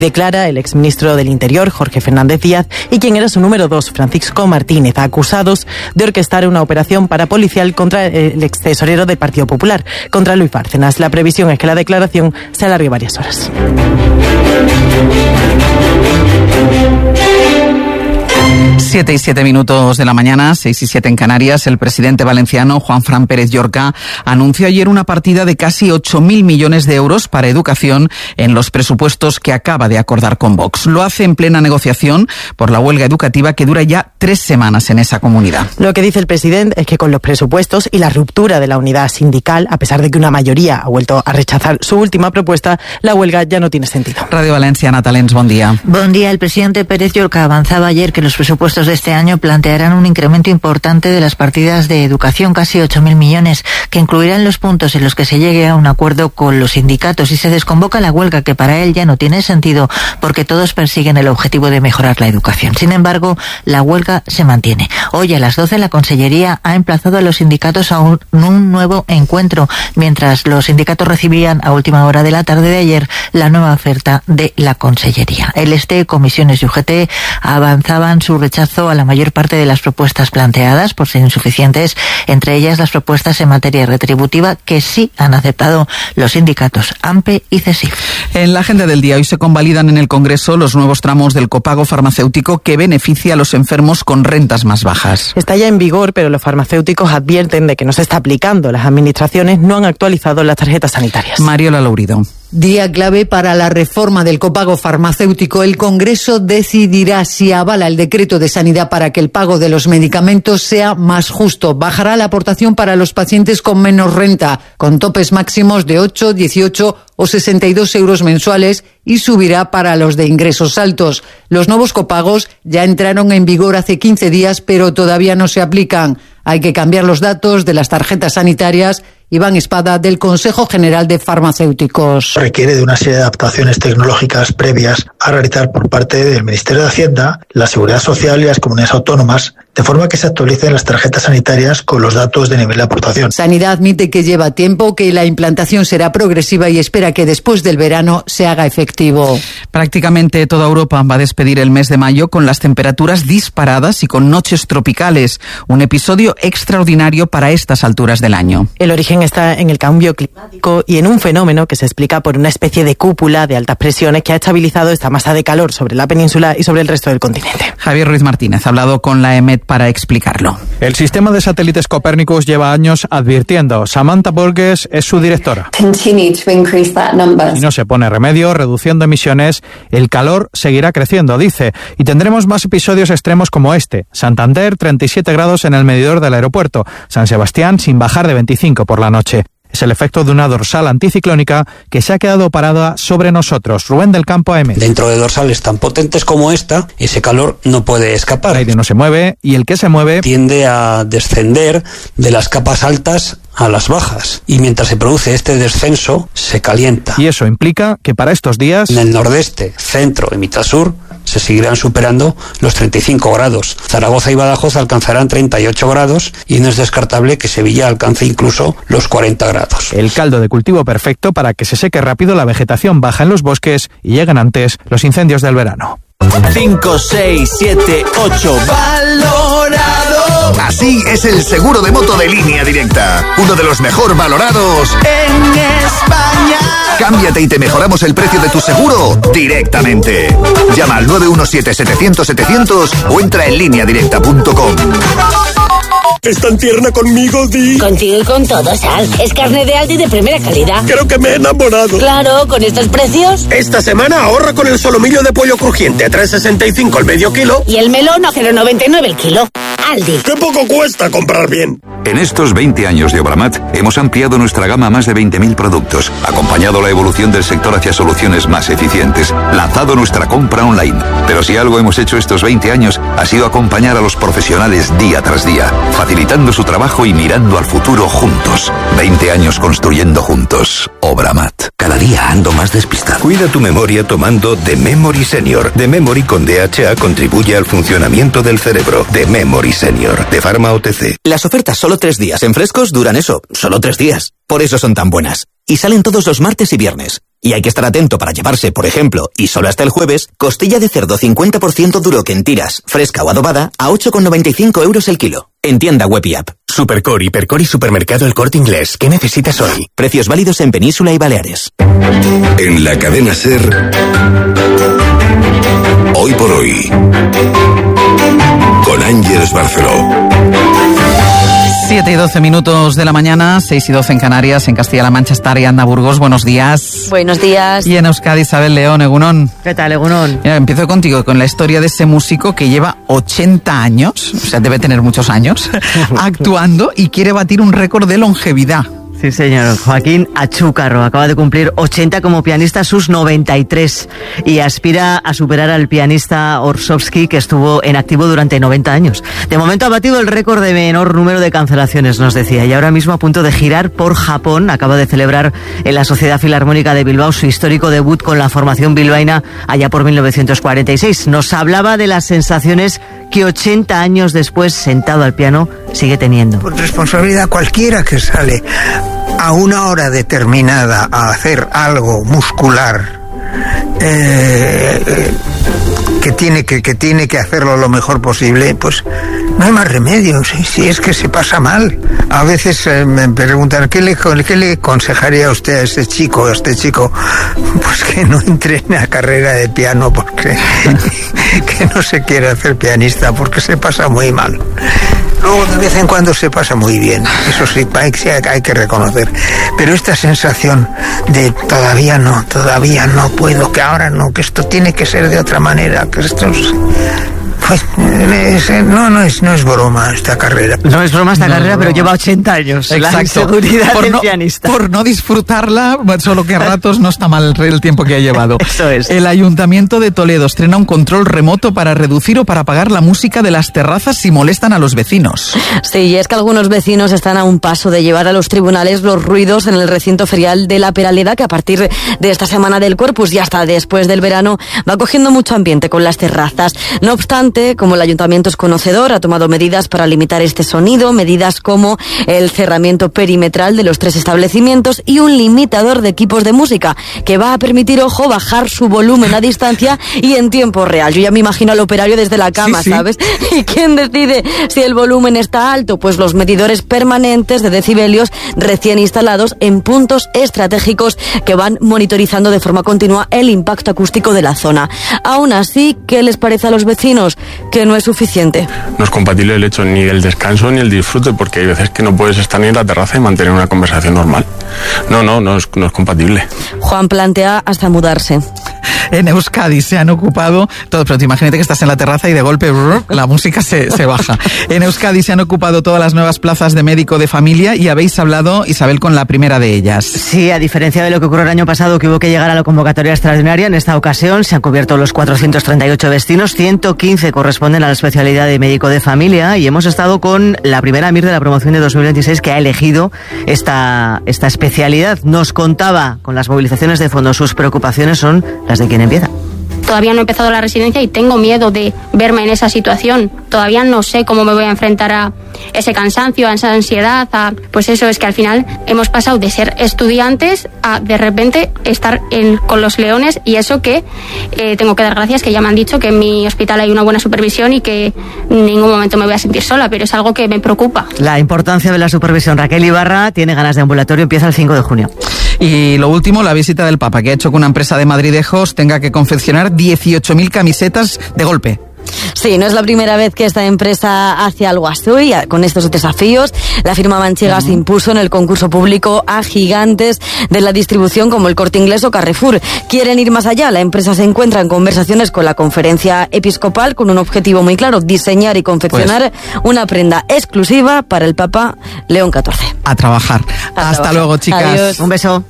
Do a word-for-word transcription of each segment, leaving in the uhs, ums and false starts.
Declara el exministro del Interior, Jorge Fernández Díaz, y quien era su número dos, Francisco Martínez, acusados de orquestar una operación parapolicial contra el ex tesorero del Partido Popular, contra Luis Bárcenas. La previsión es que la declaración se alargue varias horas. Siete y siete minutos de la mañana, seis y siete en Canarias. El presidente valenciano, Juanfran Pérez Llorca, anunció ayer una partida de casi ocho mil millones de euros para educación en los presupuestos que acaba de acordar con Vox. Lo hace en plena negociación por la huelga educativa que dura ya tres semanas en esa comunidad. Lo que dice el presidente es que con los presupuestos y la ruptura de la unidad sindical, a pesar de que una mayoría ha vuelto a rechazar su última propuesta, la huelga ya no tiene sentido. Radio Valencia, Natalens, buen día. Buen día. El presidente Pérez Llorca avanzaba ayer que los presupuestos de este año plantearán un incremento importante de las partidas de educación, casi ocho mil millones, que incluirán los puntos en los que se llegue a un acuerdo con los sindicatos y se desconvoca la huelga, que para él ya no tiene sentido porque todos persiguen el objetivo de mejorar la educación. Sin embargo, la huelga se mantiene. Hoy a las doce la Consellería ha emplazado a los sindicatos a un, un nuevo encuentro, mientras los sindicatos recibían a última hora de la tarde de ayer la nueva oferta de la Consellería. El Este, Comisiones y U G T avanzaban su rechazo a la mayor parte de las propuestas planteadas por ser insuficientes, entre ellas las propuestas en materia retributiva que sí han aceptado los sindicatos AMPE y CESIF. En la agenda del día hoy se convalidan en el Congreso los nuevos tramos del copago farmacéutico que beneficia a los enfermos con rentas más bajas. Está ya en vigor, pero los farmacéuticos advierten de que no se está aplicando. Las administraciones no han actualizado las tarjetas sanitarias. Mariola Lourido. Día clave para la reforma del copago farmacéutico. El Congreso decidirá si avala el decreto de sanidad para que el pago de los medicamentos sea más justo. Bajará la aportación para los pacientes con menos renta, con topes máximos de ocho, dieciocho o sesenta y dos euros mensuales, y subirá para los de ingresos altos. Los nuevos copagos ya entraron en vigor hace quince días, pero todavía no se aplican. Hay que cambiar los datos de las tarjetas sanitarias. Iván Espada, del Consejo General de Farmacéuticos. Requiere de una serie de adaptaciones tecnológicas previas a realizar por parte del Ministerio de Hacienda, la Seguridad Social y las comunidades autónomas, de forma que se actualicen las tarjetas sanitarias con los datos de nivel de aportación. Sanidad admite que lleva tiempo, que la implantación será progresiva y espera que después del verano se haga efectivo. Prácticamente toda Europa va a despedir el mes de mayo con las temperaturas disparadas y con noches tropicales. Un episodio extraordinario para estas alturas del año. El origen está en el cambio climático y en un fenómeno que se explica por una especie de cúpula de altas presiones que ha estabilizado esta masa de calor sobre la península y sobre el resto del continente. Javier Ruiz Martínez ha hablado con la E M E T para explicarlo. El sistema de satélites Copérnicus lleva años advirtiendo. Samantha Borges es su directora. Y no se pone remedio, reduciendo emisiones, el calor seguirá creciendo, dice, y tendremos más episodios extremos como este. Santander, treinta y siete grados en el medidor del aeropuerto. San Sebastián, sin bajar de veinticinco por la noche. Es el efecto de una dorsal anticiclónica que se ha quedado parada sobre nosotros. Rubén del Campo, A M. Dentro de dorsales tan potentes como esta, ese calor no puede escapar. El aire no se mueve y el que se mueve tiende a descender de las capas altas a las bajas. Y mientras se produce este descenso, se calienta. Y eso implica que para estos días, en el nordeste, centro y mitad sur, se seguirán superando los treinta y cinco grados. Zaragoza y Badajoz alcanzarán treinta y ocho grados y no es descartable que Sevilla alcance incluso los cuarenta grados. El caldo de cultivo perfecto para que se seque rápido la vegetación baja en los bosques y lleguen antes los incendios del verano. cinco, seis, siete, ocho. Valorado. Así es el seguro de moto de Línea Directa. Uno de los mejor valorados en España. Cámbiate y te mejoramos el precio de tu seguro directamente. Llama al nueve uno siete, setecientos, setecientos o entra en línea directa punto com. ¿Es tan tierna conmigo, Di? Contigo y con todo, Sal. Es carne de Aldi de primera calidad. Creo que me he enamorado. Claro, con estos precios. Esta semana ahorra con el solomillo de pollo crujiente a tres sesenta y cinco el medio kilo. Y el melón a cero noventa y nueve el kilo. Aldi. ¡Qué poco cuesta comprar bien! En estos veinte años de Obramat hemos ampliado nuestra gama a más de veinte mil productos, acompañado la evolución del sector hacia soluciones más eficientes, lanzado nuestra compra online. Pero si algo hemos hecho estos veinte años ha sido acompañar a los profesionales día tras día, facilitando su trabajo y mirando al futuro juntos. veinte años construyendo juntos. Obramat. Cada día ando más despistado. Cuida tu memoria tomando The Memory Senior. The Memory con D H A contribuye al funcionamiento del cerebro. The Memory Senior, de Pharma O T C. Las ofertas solo tres días en Frescos duran eso, solo tres días. Por eso son tan buenas. Y salen todos los martes y viernes. Y hay que estar atento para llevarse, por ejemplo, y solo hasta el jueves, costilla de cerdo cincuenta por ciento duro que en tiras, fresca o adobada, a ocho con noventa y cinco euros el kilo. En tienda web y app. Supercore, Hipercore y Supermercado El Corte Inglés. ¿Qué necesitas hoy? Precios válidos en Península y Baleares. En la cadena SER, Hoy por Hoy, con Ángeles Barceló. siete y doce minutos de la mañana, seis y doce en Canarias, en Castilla-La Mancha está Ariadna Burgos. Buenos días. Buenos días. Y en Euskadi, Isabel León, Egunon. ¿Qué tal, Egunon? Mira, empiezo contigo con la historia de ese músico que lleva ochenta años, o sea, debe tener muchos años, actuando y quiere batir un récord de longevidad. Sí, señor. Joaquín Achúcarro acaba de cumplir ochenta como pianista, sus noventa y tres, y aspira a superar al pianista Orsovsky, que estuvo en activo durante noventa años. De momento ha batido el récord de menor número de cancelaciones, nos decía, y ahora mismo a punto de girar por Japón. Acaba de celebrar en la Sociedad Filarmónica de Bilbao su histórico debut con la formación bilbaína allá por mil novecientos cuarenta y seis. Nos hablaba de las sensaciones que ochenta años después, sentado al piano, sigue teniendo. Por responsabilidad, cualquiera que sale a una hora determinada a hacer algo muscular, eh, que tiene que, que tiene que hacerlo lo mejor posible, pues no hay más remedio. Si, si es que se pasa mal. A veces eh, me preguntan, ¿qué le, ¿qué le aconsejaría a usted a este chico, a este chico? Pues que no entre en la carrera de piano, porque que no se quiere hacer pianista, porque se pasa muy mal. Luego de vez en cuando se pasa muy bien, eso sí, hay, hay que reconocer. Pero esta sensación de todavía no, todavía no puedo, que ahora no, que esto tiene que ser de otra manera, que esto es... Pues, no, no es, no es broma esta carrera. No es broma esta no, carrera, no, pero no. lleva ochenta años. Exacto. La inseguridad por del no, pianista. Por no disfrutarla, solo que a ratos no está mal el tiempo que ha llevado. Eso es. El Ayuntamiento de Toledo estrena un control remoto para reducir o para apagar la música de las terrazas si molestan a los vecinos. Sí, y es que algunos vecinos están a un paso de llevar a los tribunales los ruidos en el recinto ferial de La Peraleda, que a partir de esta semana del Corpus y hasta después del verano va cogiendo mucho ambiente con las terrazas. No obstante, como el Ayuntamiento es conocedor, ha tomado medidas para limitar este sonido, medidas como el cerramiento perimetral de los tres establecimientos y un limitador de equipos de música que va a permitir, ojo, bajar su volumen a distancia y en tiempo real. Yo ya me imagino al operario desde la cama, sí, sí. ¿sabes? ¿Y quién decide si el volumen está alto? Pues los medidores permanentes de decibelios recién instalados en puntos estratégicos que van monitorizando de forma continua el impacto acústico de la zona. Aún así, ¿qué les parece a los vecinos? Que no es suficiente. No es compatible el hecho ni el descanso ni el disfrute, porque hay veces que no puedes estar ni en la terraza y mantener una conversación normal. No, no, no es, no es compatible. Juan plantea hasta mudarse. En Euskadi se han ocupado todo, pero te imagínate que estás en la terraza y de golpe brrr, la música se, se baja. En Euskadi se han ocupado todas las nuevas plazas de médico de familia y habéis hablado, Isabel, con la primera de ellas. Sí, a diferencia de lo que ocurrió el año pasado, que hubo que llegar a la convocatoria extraordinaria, en esta ocasión se han cubierto los cuatrocientos treinta y ocho destinos, ciento quince corresponden a la especialidad de médico de familia, y hemos estado con la primera M I R de la promoción de dos mil veintiséis que ha elegido esta, esta especialidad. Nos contaba con las movilizaciones de fondos, sus preocupaciones son las de quien empieza. Todavía no he empezado la residencia y tengo miedo de verme en esa situación. Todavía no sé cómo me voy a enfrentar a ese cansancio, a esa ansiedad, a... pues eso es que al final hemos pasado de ser estudiantes a de repente estar en, con los leones, y eso que eh, tengo que dar gracias, que ya me han dicho que en mi hospital hay una buena supervisión y que en ningún momento me voy a sentir sola, pero es algo que me preocupa. La importancia de la supervisión. Raquel Ibarra tiene ganas de ambulatorio, empieza el cinco de junio. Y lo último, la visita del Papa, que ha hecho que una empresa de madridejos tenga que confeccionar dieciocho mil camisetas de golpe. Sí, no es la primera vez que esta empresa hace algo así, con estos desafíos. La firma manchega uh-huh. se impuso en el concurso público a gigantes de la distribución como el Corte Inglés o Carrefour. Quieren ir más allá. La empresa se encuentra en conversaciones con la Conferencia Episcopal con un objetivo muy claro: diseñar y confeccionar pues, una prenda exclusiva para el Papa León catorce. A trabajar. A Hasta trabajar. luego, chicas. Adiós. Un beso.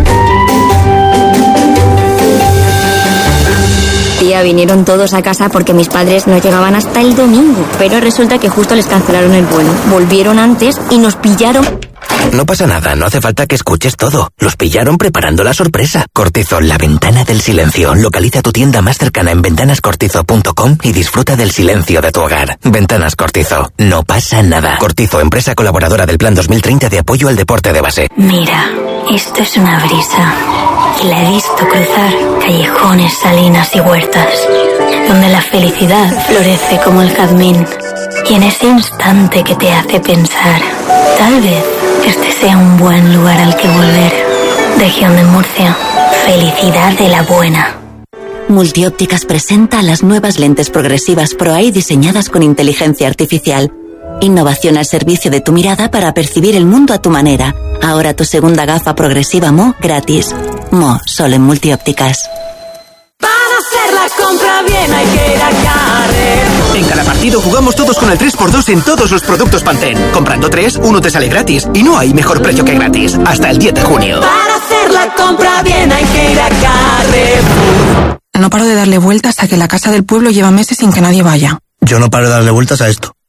Tía, vinieron todos a casa porque mis padres no llegaban hasta el domingo, pero resulta que justo les cancelaron el vuelo. Volvieron antes y nos pillaron. No pasa nada, no hace falta que escuches todo. Los pillaron preparando la sorpresa. Cortizo, la ventana del silencio. Localiza tu tienda más cercana en ventanas cortizo punto com y disfruta del silencio de tu hogar. Ventanas Cortizo, no pasa nada. Cortizo, empresa colaboradora del Plan dos mil treinta de apoyo al deporte de base. Mira, esto es una brisa. y la he visto cruzar callejones, salinas y huertas, donde la felicidad florece como el jazmín. Y en ese instante que te hace pensar, tal vez este sea un buen lugar al que volver. Región de Murcia, felicidad de la buena. Multiópticas presenta las nuevas lentes progresivas ProEye diseñadas con inteligencia artificial. Innovación al servicio de tu mirada para percibir el mundo a tu manera. Ahora tu segunda gafa progresiva Mo gratis. Mo, solo en Multiópticas. Para hacer la compra bien hay que ir a Carrefour. En cada partido jugamos todos con el tres por dos en todos los productos Pantene. Comprando tres, uno te sale gratis. Y no hay mejor precio que gratis. Hasta el diez de junio. Para hacer la compra bien hay que ir a Carrefour. No paro de darle vueltas a que la casa del pueblo lleva meses sin que nadie vaya. Yo no paro de darle vueltas a esto.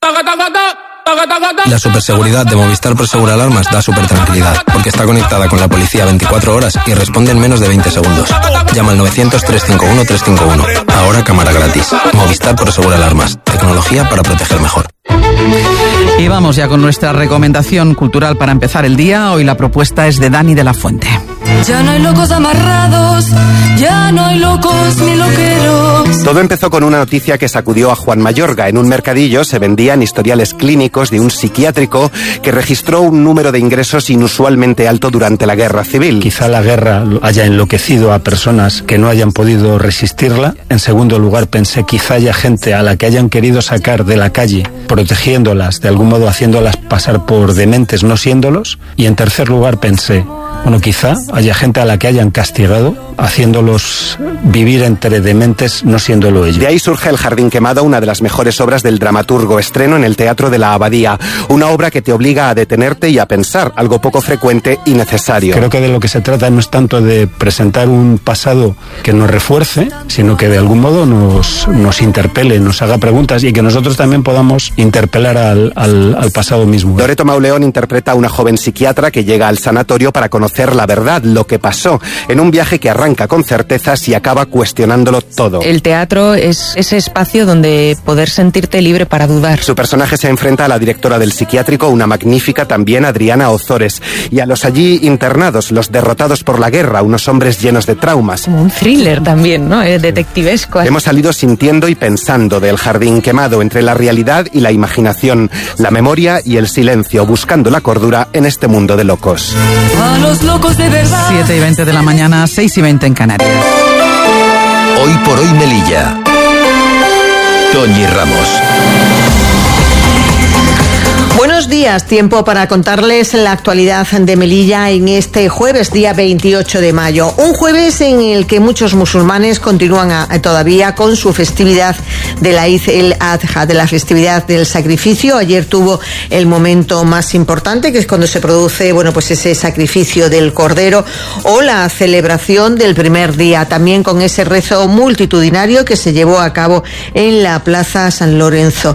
La superseguridad de Movistar Prosegur Alarmas da super tranquilidad, porque está conectada con la policía veinticuatro horas y responde en menos de veinte segundos. Llama al novecientos, trescientos cincuenta y uno, trescientos cincuenta y uno. Ahora cámara gratis. Movistar Prosegur Alarmas. Tecnología para proteger mejor. Y vamos ya con nuestra recomendación cultural para empezar el día. Hoy la propuesta es de Dani de la Fuente. Ya no hay locos amarrados, ya no hay locos ni loqueros. Todo empezó con una noticia que sacudió a Juan Mayorga. En un mercadillo se vendían historiales clínicos de un psiquiátrico que registró un número de ingresos inusualmente alto durante la guerra civil. Quizá la guerra haya enloquecido a personas que no hayan podido resistirla. En segundo lugar, pensé quizá haya gente a la que hayan querido sacar de la calle, protegiéndolas, de algún modo haciéndolas pasar por dementes no siéndolos. Y en tercer lugar pensé, bueno, quizá haya gente a la que hayan castigado, haciéndolos vivir entre dementes no siéndolo ellos. De ahí surge El Jardín Quemado, una de las mejores obras del dramaturgo. Estreno en el Teatro de la Abadía. Una obra que te obliga a detenerte y a pensar, algo poco frecuente y necesario. Creo que de lo que se trata no es tanto de presentar un pasado que nos refuerce, sino que de algún modo nos, nos interpele, nos haga preguntas y que nosotros también podamos interpelar al, al, al pasado mismo. Loreto Mauleón interpreta a una joven psiquiatra que llega al sanatorio para conocer la verdad, lo que pasó, en un viaje que arranca con certezas y acaba cuestionándolo todo. El teatro es ese espacio donde poder sentirte libre para dudar. Su personaje se enfrenta a la directora del psiquiátrico, una magnífica también Adriana Ozores, y a los allí internados, los derrotados por la guerra, unos hombres llenos de traumas. Como un thriller también, ¿no? Es detectivesco. Hemos salido sintiendo y pensando del Jardín Quemado, entre la realidad y la imaginación, la memoria y el silencio, buscando la cordura en este mundo de locos. A los locos de verdad. siete y veinte de la mañana, seis y veinte en Canarias. Hoy por hoy Melilla. Toñi Ramos. Buenos días, tiempo para contarles la actualidad de Melilla en este jueves, día veintiocho de mayo. Un jueves en el que muchos musulmanes continúan a, a, todavía con su festividad de la Eid el-Adha, de la festividad del sacrificio. Ayer tuvo el momento más importante, que es cuando se produce, bueno, pues ese sacrificio del cordero, o la celebración del primer día, también con ese rezo multitudinario que se llevó a cabo en la Plaza San Lorenzo.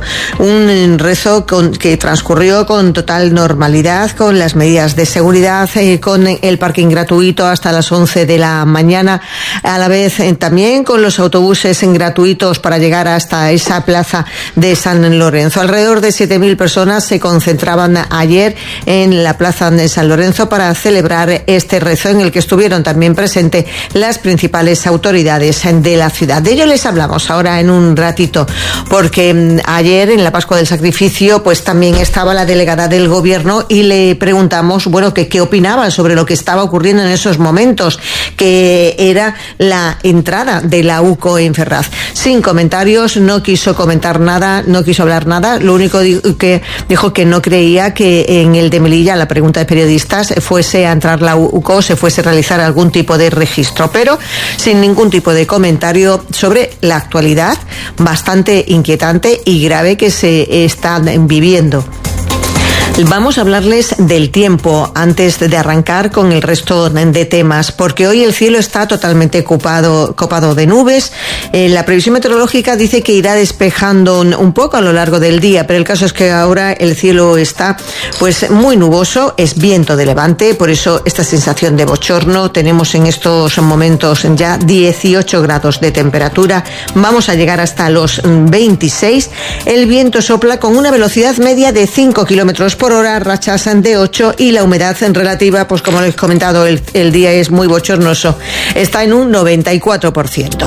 Un rezo con, que transcurrió con total normalidad, con las medidas de seguridad, eh, con el parking gratuito hasta las once de la mañana, a la vez eh, también con los autobuses gratuitos para llegar hasta esa plaza de San Lorenzo. Alrededor de siete mil personas se concentraban ayer en la plaza de San Lorenzo para celebrar este rezo, en el que estuvieron también presentes las principales autoridades de la ciudad. De ello les hablamos ahora en un ratito, porque ayer en la Pascua del Sacrificio pues también estaba la delegada del gobierno y le preguntamos, bueno, que qué opinaba sobre lo que estaba ocurriendo en esos momentos, que era la entrada de la U C O en Ferraz. Sin comentarios, no quiso comentar nada, no quiso hablar nada. Lo único que dijo que no creía que en el de Melilla, la pregunta de periodistas, fuese a entrar la U C O, se fuese a realizar algún tipo de registro, pero sin ningún tipo de comentario sobre la actualidad bastante inquietante y grave que se está viviendo. Vamos a hablarles del tiempo antes de arrancar con el resto de temas, porque hoy el cielo está totalmente copado, copado de nubes. Eh, la previsión meteorológica dice que irá despejando un poco a lo largo del día, pero el caso es que ahora el cielo está pues muy nuboso, es viento de levante, por eso esta sensación de bochorno. Tenemos en estos momentos ya dieciocho grados de temperatura, vamos a llegar hasta los veintiséis. El viento sopla con una velocidad media de cinco kilómetros por por hora, rachas de ocho y la humedad en relativa, pues como les he comentado, el, el día es muy bochornoso, está en un noventa y cuatro por ciento.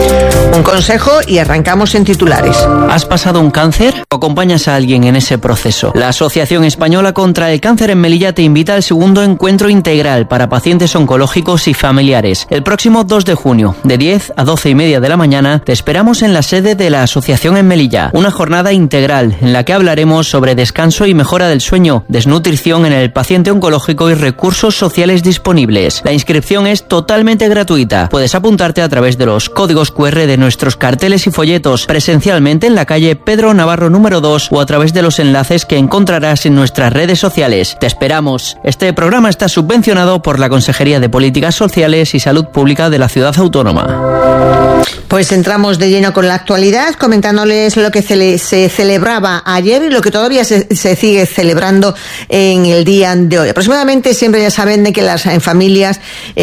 Un consejo y arrancamos en titulares. ¿Has pasado un cáncer o acompañas a alguien en ese proceso? La Asociación Española contra el Cáncer en Melilla te invita al segundo encuentro integral para pacientes oncológicos y familiares. El próximo dos de junio, de diez a doce y media de la mañana, te esperamos en la sede de la Asociación en Melilla. Una jornada integral en la que hablaremos sobre descanso y mejora del sueño, desnutrición en el paciente oncológico y recursos sociales disponibles. La inscripción es totalmente gratuita. Puedes apuntarte a través de los códigos cu erre de nuestros carteles y folletos, presencialmente en la calle Pedro Navarro número dos o a través de los enlaces que encontrarás en nuestras redes sociales. Te esperamos. Este programa está subvencionado por la Consejería de Políticas Sociales y Salud Pública de la Ciudad Autónoma. Pues entramos de lleno con la actualidad, comentándoles lo que se, se celebraba ayer y lo que todavía se, se sigue celebrando en el día de hoy. Aproximadamente siempre ya saben de que las familias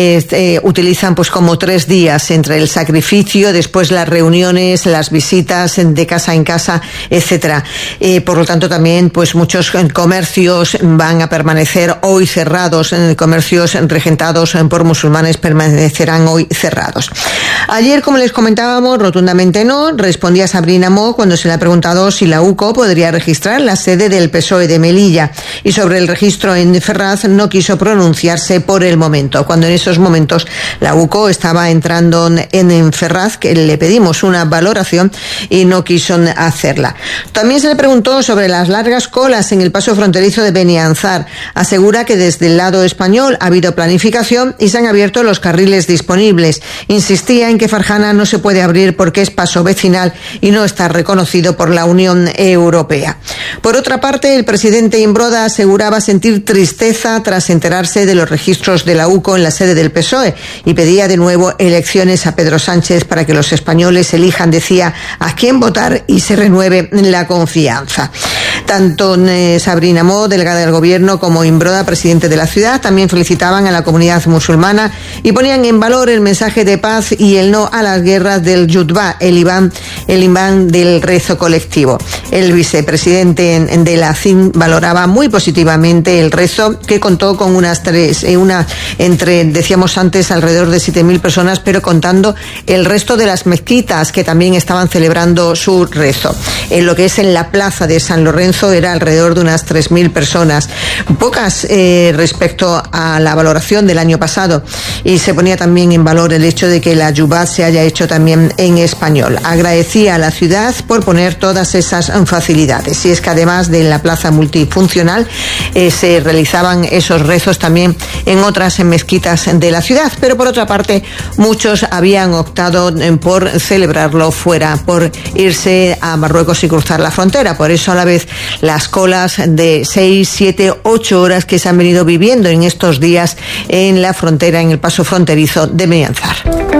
eh, utilizan pues como tres días entre el sacrificio, después las reuniones, las visitas de casa en casa, etcétera. Eh, por lo tanto, también pues muchos comercios van a permanecer hoy cerrados, comercios regentados por musulmanes permanecerán hoy cerrados. Ayer, como les comentábamos, rotundamente no, respondía Sabrina Moe cuando se le ha preguntado si la U C O podría registrar la sede del P S O E de Melilla, y sobre el registro en Ferraz no quiso pronunciarse por el momento, cuando en esos momentos la U C O estaba entrando en, en Ferraz, que le pedimos una valoración y no quiso hacerla. También se le preguntó sobre las largas colas en el paso fronterizo de Benianzar. Asegura que desde el lado español ha habido planificación y se han abierto los carriles disponibles. Insistía en que Farjana no se puede abrir porque es paso vecinal y no está reconocido por la Unión Europea. Por otra parte, el presidente Imbroda aseguraba sentir tristeza tras enterarse de los registros de la U C O en la sede del P S O E y pedía de nuevo elecciones a Pedro Sánchez para que los españoles elijan, decía, a quién votar y se renueve la confianza. Tanto eh, Sabrina Moe, delegada del Gobierno, como Imbroda, presidente de la ciudad, también felicitaban a la comunidad musulmana y ponían en valor el mensaje de paz y el no a las guerras del Yutbá, el imán, el imán del rezo colectivo. El vicepresidente de la C I N valoraba muy positivamente el rezo, que contó con unas tres, eh, una entre, decíamos antes, alrededor de siete mil personas, pero contando el resto de las mezquitas que también estaban celebrando su rezo. En lo que es en la plaza de San Lorenzo era alrededor de unas tres mil personas, pocas eh, respecto a la valoración del año pasado, y se ponía también en valor el hecho de que la Yubat se haya hecho también en español. Agradecía a la ciudad por poner todas esas facilidades, y es que además de la plaza multifuncional eh, se realizaban esos rezos también en otras mezquitas de la ciudad, pero por otra parte muchos habían optado por celebrarlo fuera, por irse a Marruecos y cruzar la frontera. Por eso a la vez las colas de seis, siete, ocho horas que se han venido viviendo en estos días en la frontera, en el paso fronterizo de Benianzar.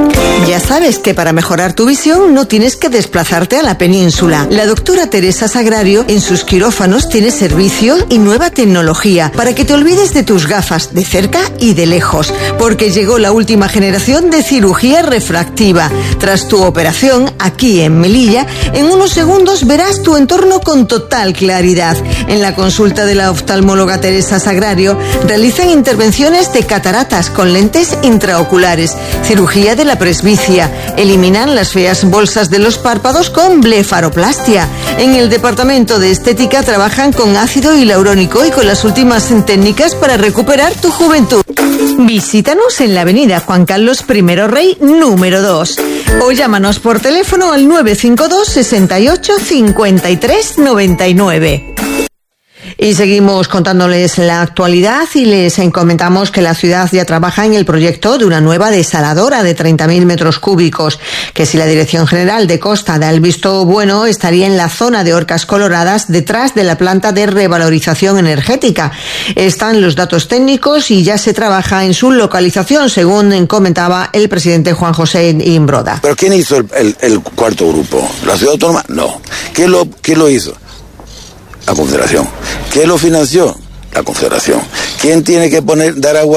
Ya sabes que para mejorar tu visión no tienes que desplazarte a la península. La doctora Teresa Sagrario en sus quirófanos tiene servicio y nueva tecnología para que te olvides de tus gafas de cerca y de lejos, porque llegó la última generación de cirugía refractiva. Tras tu operación, aquí en Melilla, en unos segundos verás tu entorno con total claridad. En la consulta de la oftalmóloga Teresa Sagrario realizan intervenciones de cataratas con lentes intraoculares, cirugía de la presbicia, eliminan las feas bolsas de los párpados con blefaroplastia. En el departamento de estética trabajan con ácido hialurónico y con las últimas técnicas para recuperar tu juventud. Visítanos en la avenida Juan Carlos primero Rey número dos o llámanos por teléfono al nueve cinco dos, sesenta y ocho, cincuenta y tres, noventa y nueve. Y seguimos contándoles la actualidad y les comentamos que la ciudad ya trabaja en el proyecto de una nueva desaladora de treinta mil metros cúbicos, que si la Dirección General de Costa da el visto bueno, estaría en la zona de Orcas Coloradas, detrás de la planta de revalorización energética. Están los datos técnicos y ya se trabaja en su localización, según comentaba el presidente Juan José Imbroda. ¿Pero quién hizo el, el, el cuarto grupo? ¿La ciudad autónoma? No. ¿Quién lo, quién lo hizo? La Confederación. ¿Quién lo financió? La Confederación. ¿Quién tiene que poner, dar agua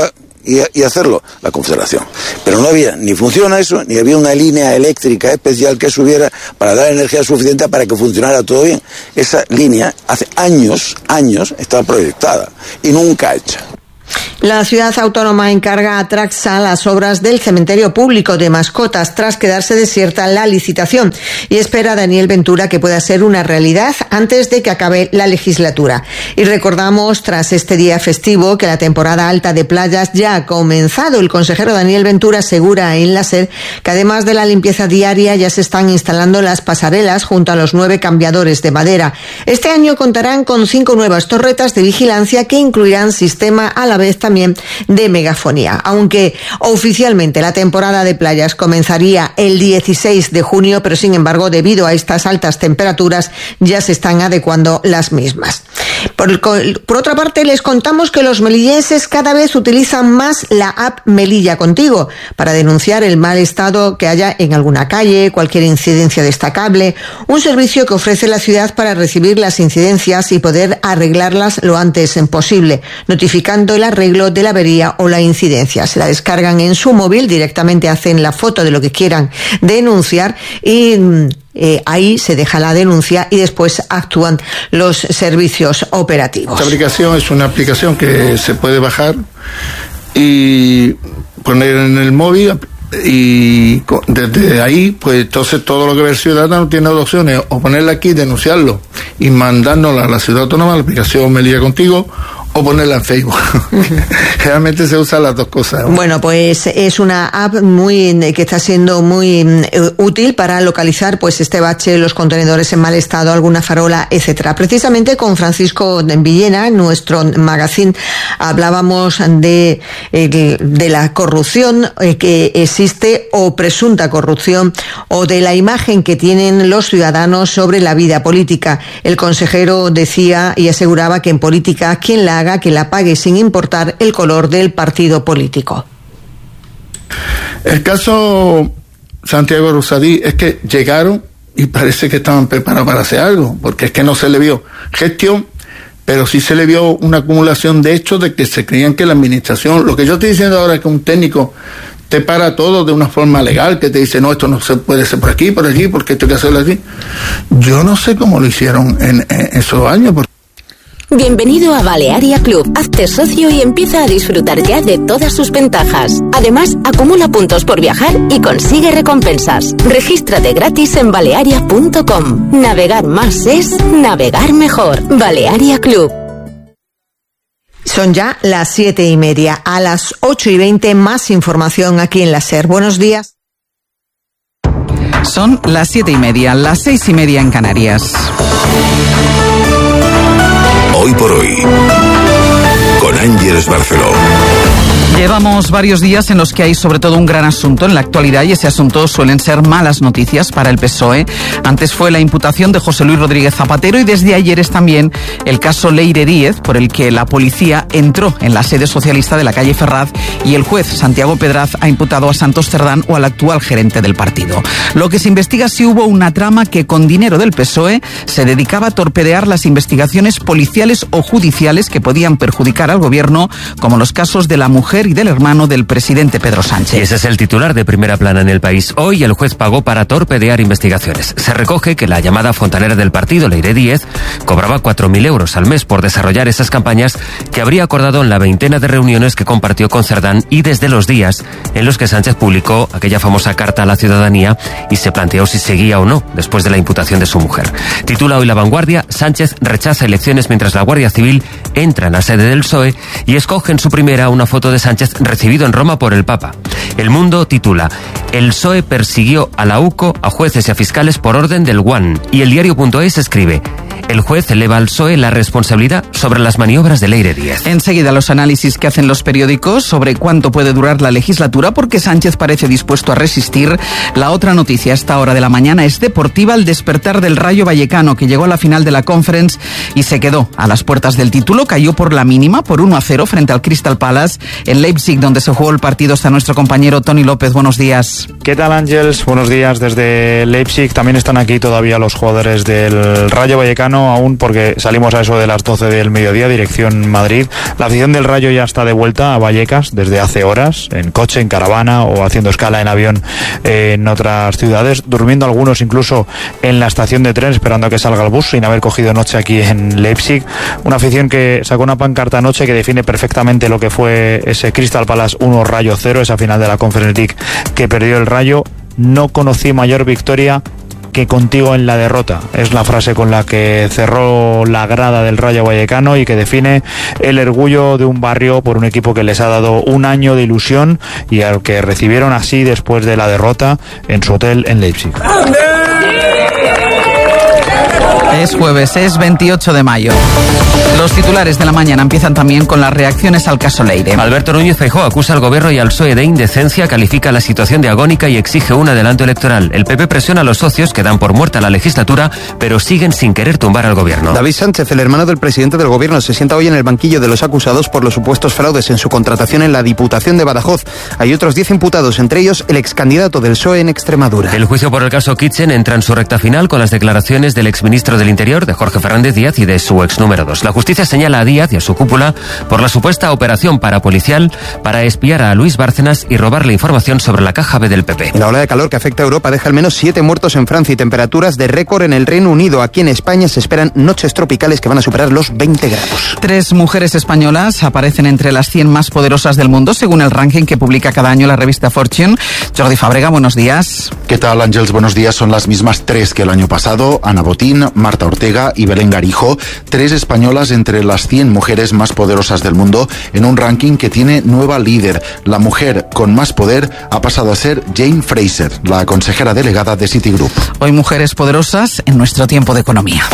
y, y hacerlo la Confederación. Pero no había, ni funciona eso, ni había una línea eléctrica especial que subiera para dar energía suficiente para que funcionara todo bien. Esa línea hace años, años, estaba proyectada y nunca hecha. La ciudad autónoma encarga a Traxa las obras del cementerio público de mascotas tras quedarse desierta la licitación y espera a Daniel Ventura que pueda ser una realidad antes de que acabe la legislatura. Y recordamos, tras este día festivo, que la temporada alta de playas ya ha comenzado. El consejero Daniel Ventura asegura en la SER que además de la limpieza diaria ya se están instalando las pasarelas junto a los nueve cambiadores de madera. Este año contarán con cinco nuevas torretas de vigilancia que incluirán sistema a la vez también de megafonía. Aunque oficialmente la temporada de playas comenzaría el dieciséis de junio, pero sin embargo, debido a estas altas temperaturas, ya se están adecuando las mismas. Por, por otra parte, les contamos que los melillenses cada vez utilizan más la app Melilla Contigo para denunciar el mal estado que haya en alguna calle, cualquier incidencia destacable, un servicio que ofrece la ciudad para recibir las incidencias y poder arreglarlas lo antes posible, notificando el arreglo de la avería o la incidencia. Se la descargan en su móvil, directamente hacen la foto de lo que quieran denunciar y eh, ahí se deja la denuncia y después actúan los servicios operativos. Esta aplicación es una aplicación que se puede bajar y poner en el móvil y desde ahí, pues entonces todo lo que ve el ciudadano tiene dos opciones: o ponerla aquí, denunciarlo y mandárnosla a la ciudad autónoma, la aplicación Melilla Contigo, o ponerla en Facebook. Realmente se usan las dos cosas. Bueno, pues es una app muy que está siendo muy útil para localizar pues este bache, los contenedores en mal estado, alguna farola, etcétera. Precisamente con Francisco Villena, en nuestro magazine, hablábamos de, de la corrupción que existe o presunta corrupción o de la imagen que tienen los ciudadanos sobre la vida política. El consejero decía y aseguraba que en política quien la haga, que la pague sin importar el color del partido político. El caso Santiago Rosadí es que llegaron y parece que estaban preparados para hacer algo, porque es que no se le vio gestión, pero sí se le vio una acumulación de hechos de que se creían que la administración, lo que yo estoy diciendo ahora es que un técnico te para todo de una forma legal, que te dice, no, esto no se puede hacer por aquí, por allí, porque esto hay que hacerlo así. Yo no sé cómo lo hicieron en, en esos años, porque Bienvenido a Balearia Club. Hazte socio y empieza a disfrutar ya de todas sus ventajas. Además, acumula puntos por viajar y consigue recompensas. Regístrate gratis en balearia punto com. Navegar más es navegar mejor. Balearia Club. Son ya las siete y media. A las ocho y veinte, más información aquí en la SER. Buenos días. Son las siete y media, las seis y media en Canarias. Hoy por hoy, con Ángeles Barceló. Llevamos varios días en los que hay sobre todo un gran asunto en la actualidad y ese asunto suelen ser malas noticias para el P S O E. Antes fue la imputación de José Luis Rodríguez Zapatero y desde ayer es también el caso Leire Díez, por el que la policía entró en la sede socialista de la calle Ferraz y el juez Santiago Pedraz ha imputado a Santos Cerdán o al actual gerente del partido. Lo que se investiga es si hubo una trama que con dinero del P S O E se dedicaba a torpedear las investigaciones policiales o judiciales que podían perjudicar al gobierno, como los casos de la mujer y del hermano del presidente Pedro Sánchez. Y ese es el titular de Primera Plana en el País. Hoy el juez pagó para torpedear investigaciones. Se recoge que la llamada fontanera del partido, Leire Díez, cobraba cuatro mil euros al mes por desarrollar esas campañas que habría acordado en la veintena de reuniones que compartió con Cerdán y desde los días en los que Sánchez publicó aquella famosa carta a la ciudadanía y se planteó si seguía o no después de la imputación de su mujer. Titula hoy La Vanguardia: Sánchez rechaza elecciones mientras la Guardia Civil entra en la sede del P S O E y escoge en su primera una foto de Sánchez recibido en Roma por el Papa. El Mundo titula: El P S O E persiguió a la U C O, a jueces y a fiscales por orden del U A N. Y el diario punto es escribe: el juez eleva al P S O E la responsabilidad sobre las maniobras de Leire Díez. Enseguida los análisis que hacen los periódicos sobre cuánto puede durar la legislatura, porque Sánchez parece dispuesto a resistir. La otra noticia a esta hora de la mañana es deportiva: el despertar del Rayo Vallecano, que llegó a la final de la Conference y se quedó a las puertas del título. Cayó por la mínima, por uno a cero frente al Crystal Palace. En Leipzig, donde se jugó el partido, está nuestro compañero Tony López. Buenos días. ¿Qué tal, Ángels? Buenos días desde Leipzig. También están aquí todavía los jugadores del Rayo Vallecano. Vallecano aún, porque salimos a eso de las doce del mediodía, dirección Madrid. La afición del Rayo ya está de vuelta a Vallecas desde hace horas, en coche, en caravana o haciendo escala en avión eh, en otras ciudades, durmiendo algunos incluso en la estación de tren esperando a que salga el bus sin haber cogido noche aquí en Leipzig. Una afición que sacó una pancarta anoche que define perfectamente lo que fue ese Crystal Palace uno Rayo cero, esa final de la Conference League que perdió el Rayo. No conocí mayor victoria que contigo en la derrota. Es la frase con la que cerró la grada del Rayo Vallecano y que define el orgullo de un barrio por un equipo que les ha dado un año de ilusión y al que recibieron así después de la derrota en su hotel en Leipzig. Es jueves, es veintiocho de mayo. Los titulares de la mañana empiezan también con las reacciones al caso Leire. Alberto Núñez Feijóo acusa al gobierno y al P S O E de indecencia, califica la situación de agónica y exige un adelanto electoral. El P P presiona a los socios que dan por muerta la legislatura, pero siguen sin querer tumbar al gobierno. David Sánchez, el hermano del presidente del gobierno, se sienta hoy en el banquillo de los acusados por los supuestos fraudes en su contratación en la Diputación de Badajoz. Hay otros diez imputados, entre ellos el excandidato del P S O E en Extremadura. El juicio por el caso Kitchen entra en su recta final con las declaraciones del exministro del Interior, de Jorge Fernández Díaz, y de su ex número dos. La justicia señala a Díaz y a su cúpula por la supuesta operación parapolicial para espiar a Luis Bárcenas y robarle información sobre la caja B del P P. La ola de calor que afecta a Europa deja al menos siete muertos en Francia y temperaturas de récord en el Reino Unido. Aquí en España se esperan noches tropicales que van a superar los veinte grados. Tres mujeres españolas aparecen entre las cien más poderosas del mundo, según el ranking que publica cada año la revista Fortune. Jordi Fábrega, buenos días. ¿Qué tal, Ángels? Buenos días. Son las mismas tres que el año pasado: Ana Botín, Marta Ortega y Belén Garijo, tres españolas entre las cien mujeres más poderosas del mundo, en un ranking que tiene nueva líder. La mujer con más poder ha pasado a ser Jane Fraser, la consejera delegada de Citigroup. Hoy mujeres poderosas en nuestro tiempo de economía.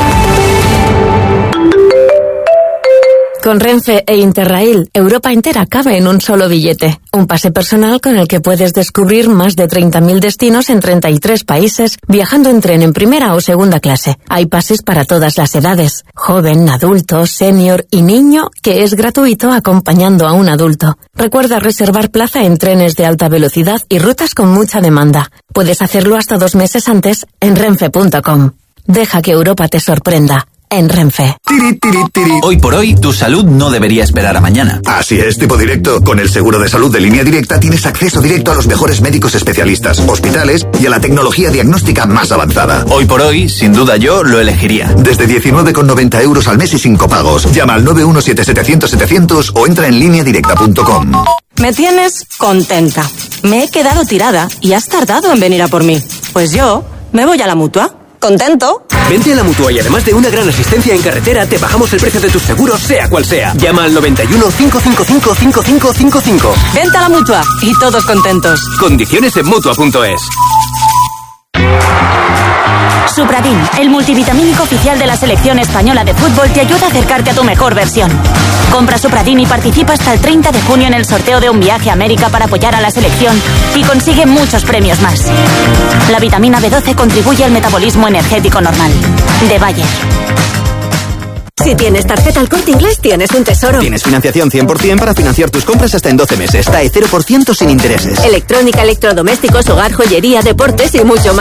Con Renfe e Interrail, Europa entera cabe en un solo billete. Un pase personal con el que puedes descubrir más de treinta mil destinos en treinta y tres países, viajando en tren en primera o segunda clase. Hay pases para todas las edades, joven, adulto, senior y niño, que es gratuito acompañando a un adulto. Recuerda reservar plaza en trenes de alta velocidad y rutas con mucha demanda. Puedes hacerlo hasta dos meses antes en renfe punto com. Deja que Europa te sorprenda. En Renfe. Tiri, tiri, tiri. Hoy por hoy, tu salud no debería esperar a mañana. Así es, tipo directo. Con el seguro de salud de Línea Directa tienes acceso directo a los mejores médicos especialistas, hospitales y a la tecnología diagnóstica más avanzada. Hoy por hoy, sin duda yo lo elegiría. Desde diecinueve con noventa euros al mes y sin copagos. Llama al nueve uno siete setecientos setecientos o entra en línea directa punto com. Me tienes contenta. Me he quedado tirada y has tardado en venir a por mí. Pues yo me voy a la Mutua. ¿Contento? Vente a la Mutua y además de una gran asistencia en carretera, te bajamos el precio de tus seguros, sea cual sea. Llama al noventa y uno, cinco cinco cinco, cinco cinco cinco cinco. Vente a la Mutua y todos contentos. Condiciones en Mutua punto es. Supradin, el multivitamínico oficial de la selección española de fútbol, te ayuda a acercarte a tu mejor versión. Compra Supradin y participa hasta el treinta de junio en el sorteo de un viaje a América para apoyar a la selección y consigue muchos premios más. La vitamina B doce contribuye al metabolismo energético normal. De Bayer. Si tienes tarjeta Al Corte Inglés, tienes un tesoro. Tienes financiación cien por ciento para financiar tus compras hasta en doce meses. T A E cero por ciento sin intereses. Electrónica, electrodomésticos, hogar, joyería, deportes y mucho más.